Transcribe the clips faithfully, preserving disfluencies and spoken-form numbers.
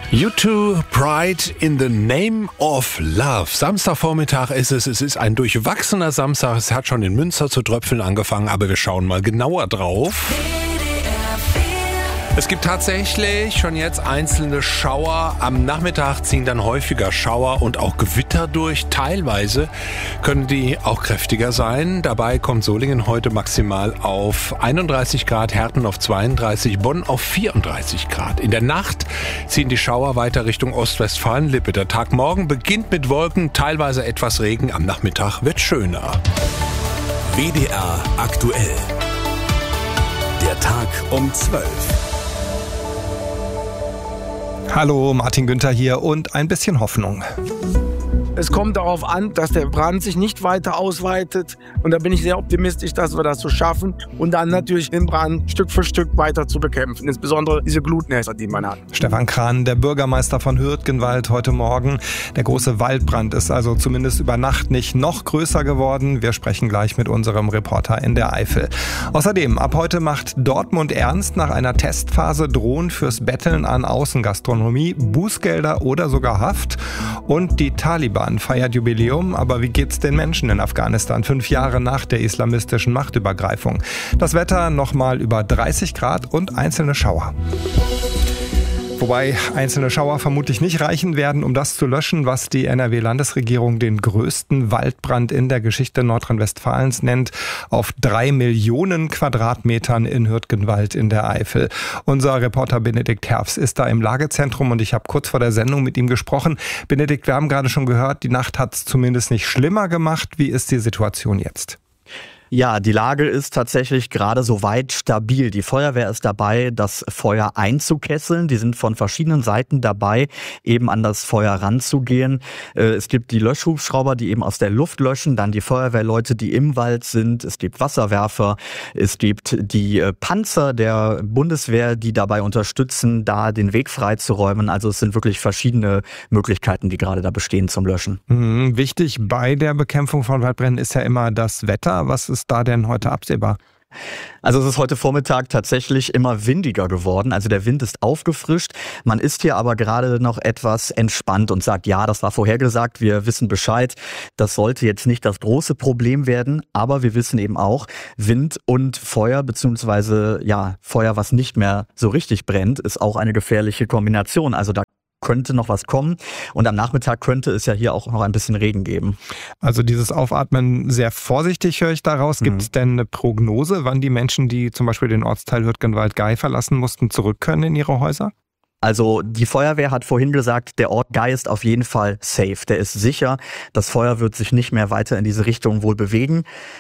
U zwei, Pride in the Name of Love. Samstagvormittag ist es. Es ist ein durchwachsener Samstag. Es hat schon in Münster zu tröpfeln angefangen, aber wir schauen mal genauer drauf. Es gibt tatsächlich schon jetzt einzelne Schauer. Am Nachmittag ziehen dann häufiger Schauer und auch Gewitter durch. Teilweise können die auch kräftiger sein. Dabei kommt Solingen heute maximal auf einunddreißig Grad, Herten auf zweiunddreißig, Bonn auf vierunddreißig Grad. In der Nacht ziehen die Schauer weiter Richtung Ostwestfalen-Lippe. Der Tag morgen beginnt mit Wolken, teilweise etwas Regen. Am Nachmittag wird schöner. W D R aktuell. Der Tag um zwölf. Hallo, Martin Günther hier und ein bisschen Hoffnung. Es kommt darauf an, dass der Brand sich nicht weiter ausweitet. Und da bin ich sehr optimistisch, dass wir das so schaffen. Und dann natürlich den Brand Stück für Stück weiter zu bekämpfen. Insbesondere diese Glutnäser, die man hat. Stefan Krahn, der Bürgermeister von Hürtgenwald, heute Morgen. Der große Waldbrand ist also zumindest über Nacht nicht noch größer geworden. Wir sprechen gleich mit unserem Reporter in der Eifel. Außerdem, ab heute macht Dortmund ernst. Nach einer Testphase drohen fürs Betteln an Außengastronomie Bußgelder oder sogar Haft. Und die Taliban feiert Jubiläum, aber wie geht's den Menschen in Afghanistan, fünf Jahre nach der islamistischen Machtübergreifung? Das Wetter nochmal über dreißig Grad und einzelne Schauer. Wobei einzelne Schauer vermutlich nicht reichen werden, um das zu löschen, was die N R W-Landesregierung den größten Waldbrand in der Geschichte Nordrhein-Westfalens nennt, auf drei Millionen Quadratmetern in Hürtgenwald in der Eifel. Unser Reporter Benedikt Herfs ist da im Lagezentrum und ich habe kurz vor der Sendung mit ihm gesprochen. Benedikt, wir haben gerade schon gehört, die Nacht hat es zumindest nicht schlimmer gemacht. Wie ist die Situation jetzt? Ja, die Lage ist tatsächlich gerade soweit stabil. Die Feuerwehr ist dabei, das Feuer einzukesseln. Die sind von verschiedenen Seiten dabei, eben an das Feuer ranzugehen. Es gibt die Löschhubschrauber, die eben aus der Luft löschen, dann die Feuerwehrleute, die im Wald sind. Es gibt Wasserwerfer, es gibt die Panzer der Bundeswehr, die dabei unterstützen, da den Weg freizuräumen. Also es sind wirklich verschiedene Möglichkeiten, die gerade da bestehen zum Löschen. Mhm. Wichtig bei der Bekämpfung von Waldbränden ist ja immer das Wetter. Was ist da denn heute absehbar? Also es ist heute Vormittag tatsächlich immer windiger geworden. Also der Wind ist aufgefrischt. Man ist hier aber gerade noch etwas entspannt und sagt, ja, das war vorhergesagt, wir wissen Bescheid. Das sollte jetzt nicht das große Problem werden. Aber wir wissen eben auch, Wind und Feuer, beziehungsweise ja, Feuer, was nicht mehr so richtig brennt, ist auch eine gefährliche Kombination. Also da könnte noch was kommen und am Nachmittag könnte es ja hier auch noch ein bisschen Regen geben. Also dieses Aufatmen sehr vorsichtig, höre ich daraus. Gibt es denn eine Prognose, wann die Menschen, die zum Beispiel den Ortsteil Hürtgenwald-Gei verlassen mussten, zurück können in ihre Häuser? Also die Feuerwehr hat vorhin gesagt, der Ort Gei ist auf jeden Fall safe. Der ist sicher. Das Feuer wird sich nicht mehr weiter in diese Richtung wohl bewegen.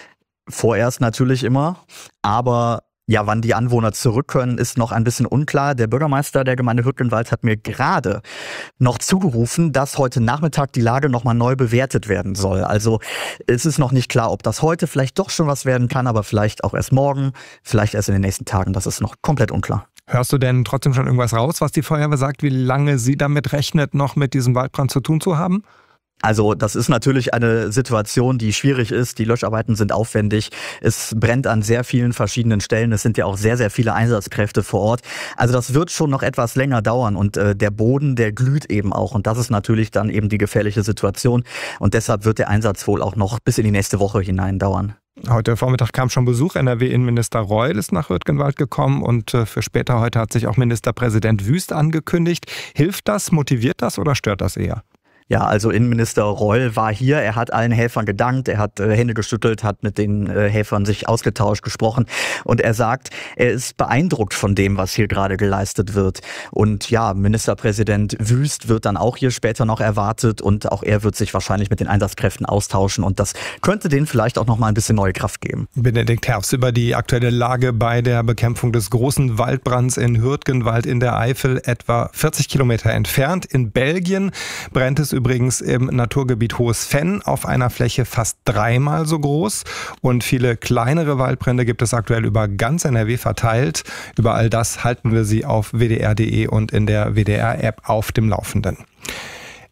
Vorerst natürlich immer, aber ja, wann die Anwohner zurück können, ist noch ein bisschen unklar. Der Bürgermeister der Gemeinde Hürtgenwald hat mir gerade noch zugerufen, dass heute Nachmittag die Lage nochmal neu bewertet werden soll. Also es ist noch nicht klar, ob das heute vielleicht doch schon was werden kann, aber vielleicht auch erst morgen, vielleicht erst in den nächsten Tagen. Das ist noch komplett unklar. Hörst du denn trotzdem schon irgendwas raus, was die Feuerwehr sagt, wie lange sie damit rechnet, noch mit diesem Waldbrand zu tun zu haben? Also das ist natürlich eine Situation, die schwierig ist. Die Löscharbeiten sind aufwendig. Es brennt an sehr vielen verschiedenen Stellen. Es sind ja auch sehr, sehr viele Einsatzkräfte vor Ort. Also das wird schon noch etwas länger dauern. Und äh, der Boden, der glüht eben auch. Und das ist natürlich dann eben die gefährliche Situation. Und deshalb wird der Einsatz wohl auch noch bis in die nächste Woche hinein dauern. Heute Vormittag kam schon Besuch. N R W-Innenminister Reul ist nach Hürtgenwald gekommen. Und äh, für später heute hat sich auch Ministerpräsident Wüst angekündigt. Hilft das, motiviert das oder stört das eher? Ja, also Innenminister Reul war hier, er hat allen Helfern gedankt, er hat äh, Hände geschüttelt, hat mit den äh, Helfern sich ausgetauscht, gesprochen und er sagt, er ist beeindruckt von dem, was hier gerade geleistet wird. Und ja, Ministerpräsident Wüst wird dann auch hier später noch erwartet und auch er wird sich wahrscheinlich mit den Einsatzkräften austauschen und das könnte denen vielleicht auch noch mal ein bisschen neue Kraft geben. Benedikt Herfs über die aktuelle Lage bei der Bekämpfung des großen Waldbrands in Hürtgenwald in der Eifel, etwa vierzig Kilometer entfernt. In Belgien brennt es übrigens im Naturgebiet Hohes Fenn auf einer Fläche fast dreimal so groß. Und viele kleinere Waldbrände gibt es aktuell über ganz N R W verteilt. Über all das halten wir Sie auf w d r punkt d e und in der W D R-App auf dem Laufenden.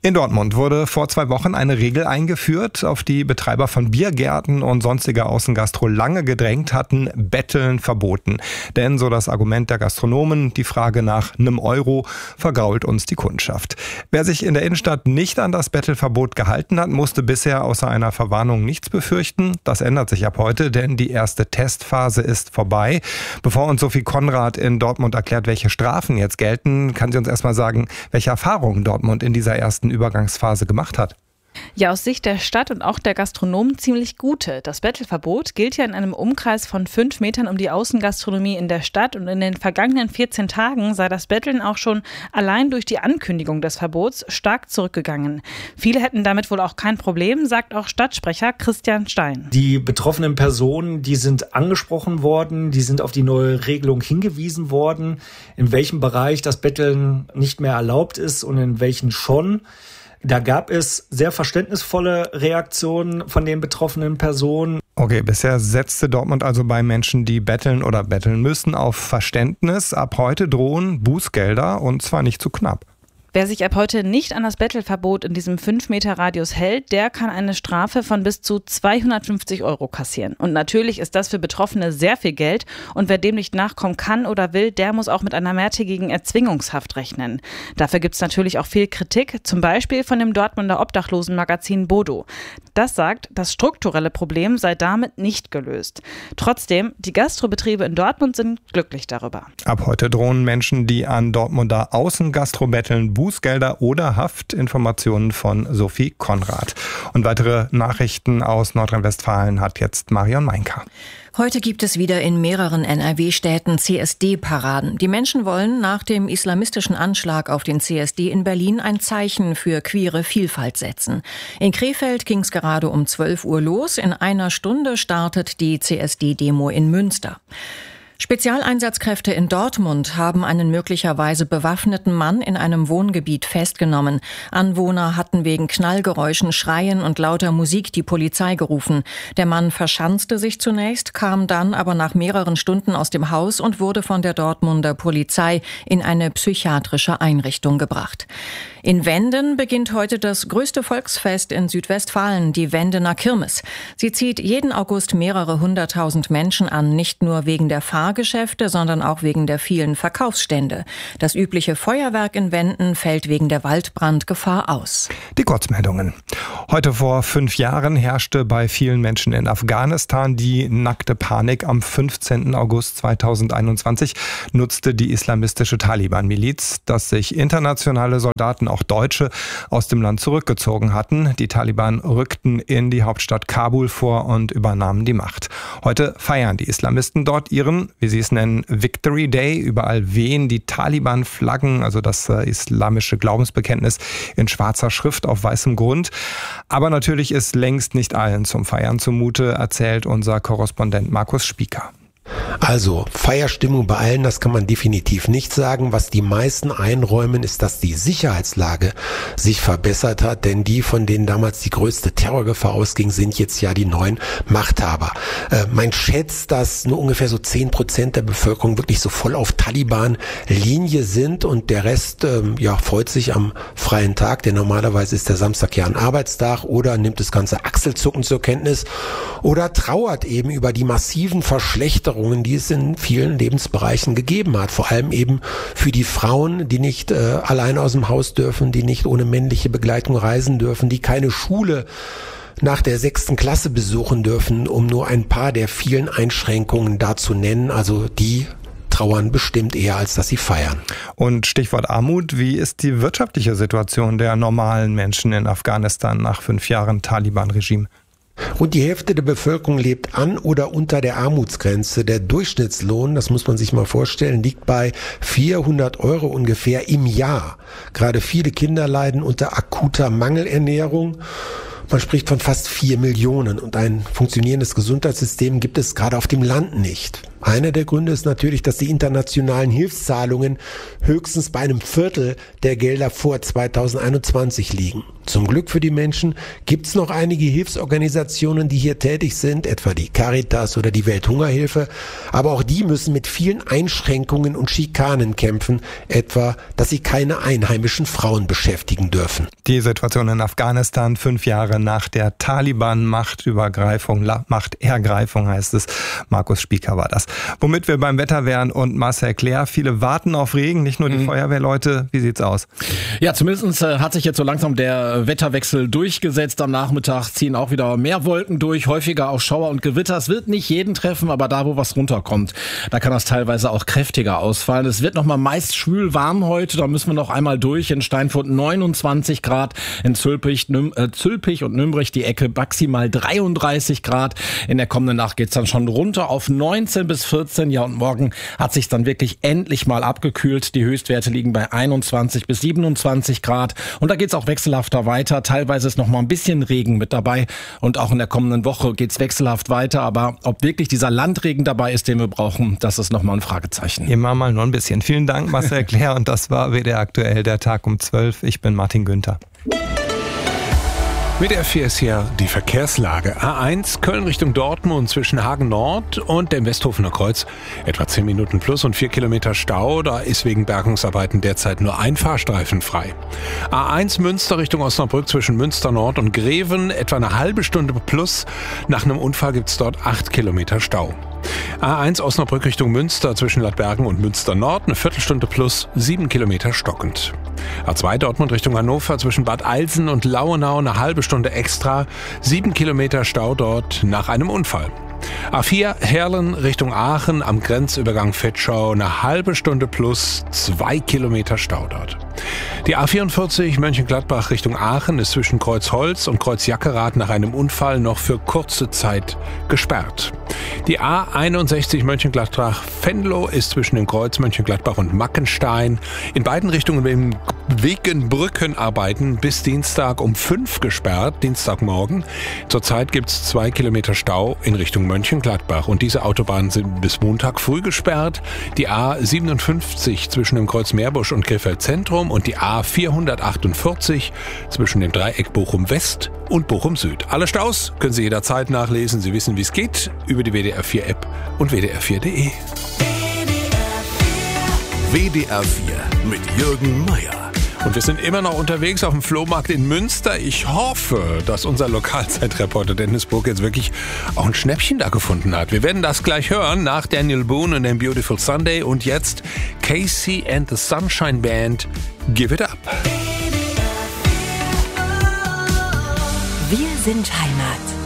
In Dortmund wurde vor zwei Wochen eine Regel eingeführt, auf die Betreiber von Biergärten und sonstiger Außengastro lange gedrängt hatten: Betteln verboten. Denn, so das Argument der Gastronomen, die Frage nach einem Euro vergrault uns die Kundschaft. Wer sich in der Innenstadt nicht an das Bettelverbot gehalten hat, musste bisher außer einer Verwarnung nichts befürchten. Das ändert sich ab heute, denn die erste Testphase ist vorbei. Bevor uns Sophie Konrad in Dortmund erklärt, welche Strafen jetzt gelten, kann sie uns erstmal sagen, welche Erfahrungen Dortmund in dieser ersten Übergangsphase gemacht hat. Ja, aus Sicht der Stadt und auch der Gastronomen ziemlich gute. Das Bettelverbot gilt ja in einem Umkreis von fünf Metern um die Außengastronomie in der Stadt und in den vergangenen vierzehn Tagen sei das Betteln auch schon allein durch die Ankündigung des Verbots stark zurückgegangen. Viele hätten damit wohl auch kein Problem, sagt auch Stadtsprecher Christian Stein. Die betroffenen Personen, die sind angesprochen worden, die sind auf die neue Regelung hingewiesen worden, in welchem Bereich das Betteln nicht mehr erlaubt ist und in welchen schon. Da gab es sehr verständnisvolle Reaktionen von den betroffenen Personen. Okay, bisher setzte Dortmund also bei Menschen, die betteln oder betteln müssen, auf Verständnis. Ab heute drohen Bußgelder, und zwar nicht zu knapp. Wer sich ab heute nicht an das Bettelverbot in diesem fünf Meter Radius hält, der kann eine Strafe von bis zu zweihundertfünfzig Euro kassieren. Und natürlich ist das für Betroffene sehr viel Geld. Und wer dem nicht nachkommen kann oder will, der muss auch mit einer mehrtägigen Erzwingungshaft rechnen. Dafür gibt es natürlich auch viel Kritik, zum Beispiel von dem Dortmunder Obdachlosenmagazin Bodo. Das sagt, das strukturelle Problem sei damit nicht gelöst. Trotzdem, die Gastrobetriebe in Dortmund sind glücklich darüber. Ab heute drohen Menschen, die an Dortmunder Außengastro betteln, Bußgelder oder Haft. Informationen von Sophie Konrad. Und weitere Nachrichten aus Nordrhein-Westfalen hat jetzt Marion Meinka. Heute gibt es wieder in mehreren N R W-Städten C S D-Paraden. Die Menschen wollen nach dem islamistischen Anschlag auf den C S D in Berlin ein Zeichen für queere Vielfalt setzen. In Krefeld ging es gerade um zwölf Uhr los. In einer Stunde startet die C S D-Demo in Münster. Spezialeinsatzkräfte in Dortmund haben einen möglicherweise bewaffneten Mann in einem Wohngebiet festgenommen. Anwohner hatten wegen Knallgeräuschen, Schreien und lauter Musik die Polizei gerufen. Der Mann verschanzte sich zunächst, kam dann aber nach mehreren Stunden aus dem Haus und wurde von der Dortmunder Polizei in eine psychiatrische Einrichtung gebracht. In Wenden beginnt heute das größte Volksfest in Südwestfalen, die Wendener Kirmes. Sie zieht jeden August mehrere hunderttausend Menschen an, nicht nur wegen der Fahrgeschäfte, sondern auch wegen der vielen Verkaufsstände. Das übliche Feuerwerk in Wenden fällt wegen der Waldbrandgefahr aus. Die Kurzmeldungen. Heute vor fünf Jahren herrschte bei vielen Menschen in Afghanistan die nackte Panik. Am fünfzehnten August zweitausendeinundzwanzig nutzte die islamistische Taliban-Miliz, dass sich internationale Soldaten, auch Deutsche, aus dem Land zurückgezogen hatten. Die Taliban rückten in die Hauptstadt Kabul vor und übernahmen die Macht. Heute feiern die Islamisten dort ihren, wie sie es nennen, Victory Day. Überall wehen die Taliban-Flaggen, also das äh, islamische Glaubensbekenntnis, in schwarzer Schrift auf weißem Grund. Aber natürlich ist längst nicht allen zum Feiern zumute, erzählt unser Korrespondent Markus Spieker. Also, Feierstimmung bei allen, das kann man definitiv nicht sagen. Was die meisten einräumen, ist, dass die Sicherheitslage sich verbessert hat, denn die, von denen damals die größte Terrorgefahr ausging, sind jetzt ja die neuen Machthaber. Äh, man schätzt, dass nur ungefähr so zehn Prozent der Bevölkerung wirklich so voll auf Taliban-Linie sind und der Rest ähm, ja freut sich am freien Tag, denn normalerweise ist der Samstag ja ein Arbeitstag, oder nimmt das ganze Achselzucken zur Kenntnis oder trauert eben über die massiven Verschlechterungen, die es in vielen Lebensbereichen gegeben hat. Vor allem eben für die Frauen, die nicht äh, allein aus dem Haus dürfen, die nicht ohne männliche Begleitung reisen dürfen, die keine Schule nach der sechsten Klasse besuchen dürfen, um nur ein paar der vielen Einschränkungen da zu nennen. Also die trauern bestimmt eher, als dass sie feiern. Und Stichwort Armut, wie ist die wirtschaftliche Situation der normalen Menschen in Afghanistan nach fünf Jahren Taliban-Regime? Rund die Hälfte der Bevölkerung lebt an oder unter der Armutsgrenze. Der Durchschnittslohn, das muss man sich mal vorstellen, liegt bei vierhundert Euro ungefähr im Jahr. Gerade viele Kinder leiden unter akuter Mangelernährung. Man spricht von fast vier Millionen und ein funktionierendes Gesundheitssystem gibt es gerade auf dem Land nicht. Einer der Gründe ist natürlich, dass die internationalen Hilfszahlungen höchstens bei einem Viertel der Gelder vor zweitausendeinundzwanzig liegen. Zum Glück für die Menschen gibt es noch einige Hilfsorganisationen, die hier tätig sind, etwa die Caritas oder die Welthungerhilfe. Aber auch die müssen mit vielen Einschränkungen und Schikanen kämpfen, etwa, dass sie keine einheimischen Frauen beschäftigen dürfen. Die Situation in Afghanistan fünf Jahre nach der Taliban-Machtübergreifung, Machtergreifung heißt es. Markus Spieker war das. Womit wir beim Wetter wären und Marcel Claire. Viele warten auf Regen, nicht nur die mhm. Feuerwehrleute. Wie sieht's aus? Ja, zumindest äh, hat sich jetzt so langsam der Wetterwechsel durchgesetzt. Am Nachmittag ziehen auch wieder mehr Wolken durch, häufiger auch Schauer und Gewitter. Es wird nicht jeden treffen, aber da, wo was runterkommt, da kann das teilweise auch kräftiger ausfallen. Es wird nochmal meist schwül warm heute, da müssen wir noch einmal durch. In Steinfurt neunundzwanzig Grad, in Zülpich, Nüm- äh, Zülpich und Nürnberg die Ecke maximal dreiunddreißig Grad. In der kommenden Nacht geht's dann schon runter auf neunzehn bis vierzehn. Ja, und morgen hat sich dann wirklich endlich mal abgekühlt. Die Höchstwerte liegen bei einundzwanzig bis siebenundzwanzig Grad. Und da geht's auch wechselhafter weiter. Teilweise ist noch mal ein bisschen Regen mit dabei. Und auch in der kommenden Woche geht's wechselhaft weiter. Aber ob wirklich dieser Landregen dabei ist, den wir brauchen, das ist noch mal ein Fragezeichen. Immer mal nur ein bisschen. Vielen Dank, Marcel Claire. Und das war W D R aktuell, der Tag um zwölf. Ich bin Martin Günther. W D R vier ist hier die Verkehrslage. A eins Köln Richtung Dortmund zwischen Hagen Nord und dem Westhofener Kreuz. Etwa zehn Minuten plus und vier Kilometer Stau. Da ist wegen Bergungsarbeiten derzeit nur ein Fahrstreifen frei. A eins Münster Richtung Osnabrück zwischen Münster Nord und Greven. Etwa eine halbe Stunde plus. Nach einem Unfall gibt's dort acht Kilometer Stau. A eins Osnabrück Richtung Münster zwischen Ladbergen und Münster Nord. Eine Viertelstunde plus, sieben Kilometer stockend. A zwei Dortmund Richtung Hannover zwischen Bad Eilsen und Lauenau eine halbe Stunde extra, sieben Kilometer Stau dort nach einem Unfall. A vier Herlen Richtung Aachen am Grenzübergang Vetschau eine halbe Stunde plus, zwei Kilometer Stau dort. Die A vierundvierzig Mönchengladbach Richtung Aachen ist zwischen Kreuzholz und Kreuzjackerath nach einem Unfall noch für kurze Zeit gesperrt. Die A einundsechzig Mönchengladbach-Venlo ist zwischen dem Kreuz Mönchengladbach und Mackenstein in beiden Richtungen wegen Brückenarbeiten bis Dienstag um fünf gesperrt, Dienstagmorgen. Zurzeit gibt es zwei Kilometer Stau in Richtung Mönchengladbach und diese Autobahnen sind bis Montag früh gesperrt. Die A siebenundfünfzig zwischen dem Kreuz Meerbusch und Krefeld Zentrum und die A vierhundertachtundvierzig zwischen dem Dreieck Bochum West und Bochum Süd. Alle Staus können Sie jederzeit nachlesen. Sie wissen, wie es geht, über die W D R vier App und w d r vier punkt d e. W D R vier mit Jürgen Meier. Und wir sind immer noch unterwegs auf dem Flohmarkt in Münster. Ich hoffe, dass unser Lokalzeitreporter Dennis Burg jetzt wirklich auch ein Schnäppchen da gefunden hat. Wir werden das gleich hören nach Daniel Boone und dem Beautiful Sunday. Und jetzt Casey and the Sunshine Band, Give It Up. Wir sind Heimat.